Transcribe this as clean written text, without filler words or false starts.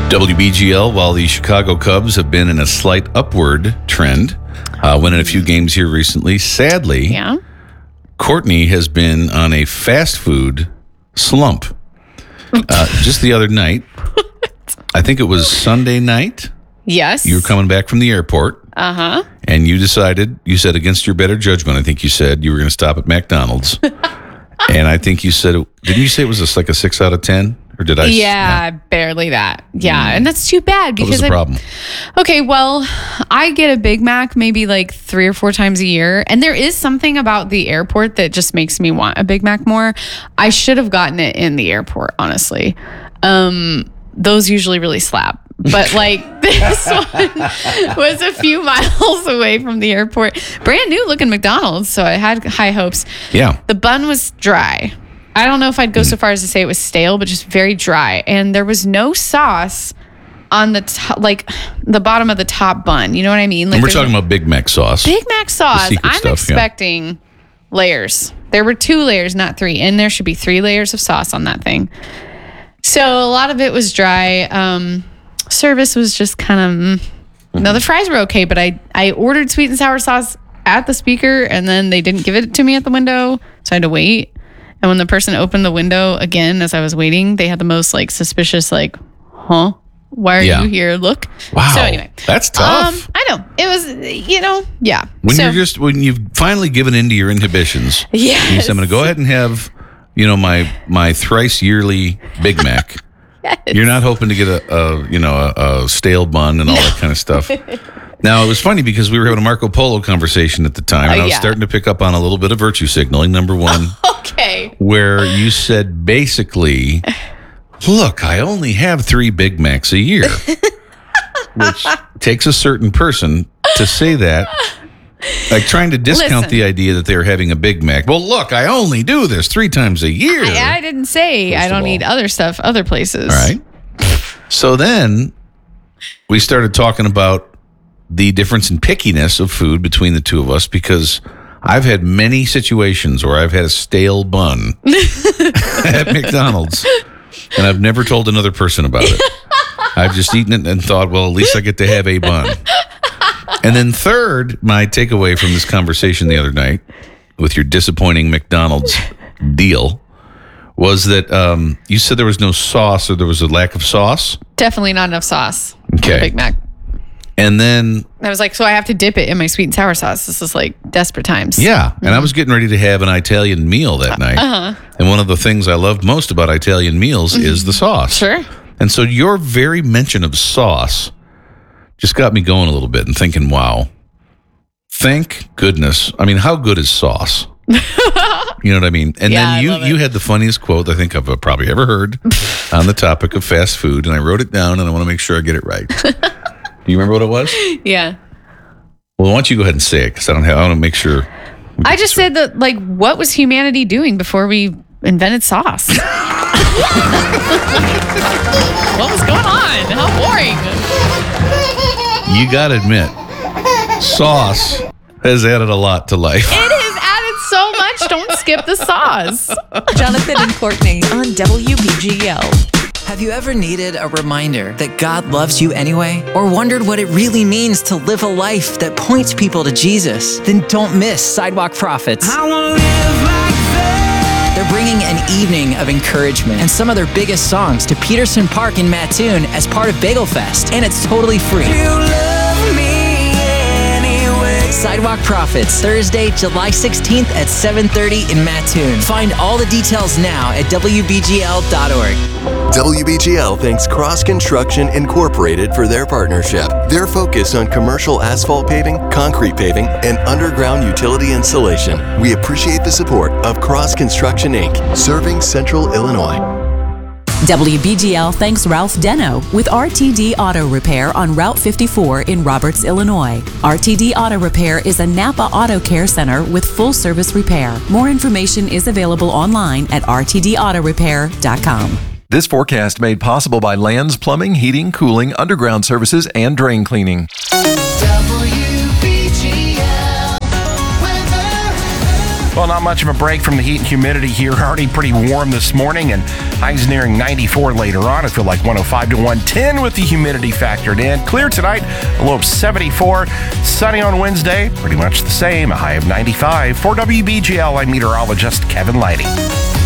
WBGL, while the Chicago Cubs have been in a slight upward trend, winning a few games here recently, sadly, Courtney has been on a fast food slump. Just the other night, I think it was Sunday night. Yes. You were coming back from the airport. Uh-huh. And you said against your better judgment, I think you said you were going to stop at McDonald's. And I think you said, didn't you say it was like a 6 out of 10? Or did I? Yeah, barely that. Yeah, and that's too bad because what was the problem? Okay, well, I get a Big Mac maybe like 3 or 4 times a year, and there is something about the airport that just makes me want a Big Mac more. I should have gotten it in the airport, honestly. Those usually really slap. But like this one was a few miles away from the airport. Brand new looking McDonald's, so I had high hopes. Yeah. The bun was dry. I don't know if I'd go so far as to say it was stale, but just very dry. And there was no sauce on the top, like the bottom of the top bun. You know what I mean? Like and we're talking about Big Mac sauce. Big Mac sauce. I'm stuff, expecting layers. There were 2 layers, not 3. And there should be 3 layers of sauce on that thing. So a lot of it was dry. Service was just kind of, the fries were okay, but I ordered sweet and sour sauce at the speaker and then they didn't give it to me at the window. So I had to wait. And when the person opened the window again, as I was waiting, they had the most like suspicious, like, huh? Why are you here? Look. Wow. So anyway, that's tough. I know it was, yeah. When you've finally given into your inhibitions. Yes. You say, I'm going to go ahead and have, my thrice yearly Big Mac. Yes. You're not hoping to get a stale bun and all that kind of stuff. Now, it was funny because we were having a Marco Polo conversation at the time, and I was starting to pick up on a little bit of virtue signaling, number one. Okay. Where you said basically, look, I only have 3 Big Macs a year, which takes a certain person to say that, like trying to discount the idea that they're having a Big Mac. Well, look, I only do this 3 times a year. I didn't say I don't eat other stuff, other places. All right. So then we started talking about the difference in pickiness of food between the two of us, because I've had many situations where I've had a stale bun at McDonald's, and I've never told another person about it. I've just eaten it and thought, well, at least I get to have a bun. And then third, my takeaway from this conversation the other night with your disappointing McDonald's deal was that you said there was no sauce, or there was a lack of sauce. Definitely not enough sauce. Okay. For the Big Mac. And then I was like, so I have to dip it in my sweet and sour sauce. This is like desperate times. Yeah. And I was getting ready to have an Italian meal that night. And one of the things I loved most about Italian meals is the sauce. Sure. And so your very mention of sauce just got me going a little bit and thinking, wow, thank goodness. I mean, how good is sauce? You know what I mean? And then you had the funniest quote I think I've probably ever heard on the topic of fast food. And I wrote it down, and I want to make sure I get it right. Do you remember what it was? Yeah. Well, why don't you go ahead and say it? Because I want to make sure. I just said that, like, what was humanity doing before we invented sauce? What was going on? How boring. You got to admit, sauce has added a lot to life. It has added so much. Don't skip the sauce. Jonathan and Courtney on WBGL. Have you ever needed a reminder that God loves you anyway? Or wondered what it really means to live a life that points people to Jesus? Then don't miss Sidewalk Prophets. I wanna live like that. They're bringing an evening of encouragement and some of their biggest songs to Peterson Park in Mattoon as part of Bagel Fest, and it's totally free. You love me anyway. Sidewalk Prophets, Thursday, July 16th at 7:30 in Mattoon. Find all the details now at WBGL.org. WBGL thanks Cross Construction Incorporated for their partnership. Their focus on commercial asphalt paving, concrete paving, and underground utility installation. We appreciate the support of Cross Construction Inc., serving Central Illinois. WBGL thanks Ralph Deno with RTD Auto Repair on Route 54 in Roberts, Illinois. RTD Auto Repair is a Napa Auto Care Center with full service repair. More information is available online at rtdautorepair.com. This forecast made possible by Lands Plumbing, Heating, Cooling, Underground Services, and Drain Cleaning. Well, not much of a break from the heat and humidity here. Already pretty warm this morning, and highs nearing 94 later on. I feel like 105 to 110 with the humidity factored in. Clear tonight, a low of 74. Sunny on Wednesday, pretty much the same, a high of 95. For WBGL, I'm meteorologist Kevin Lighty.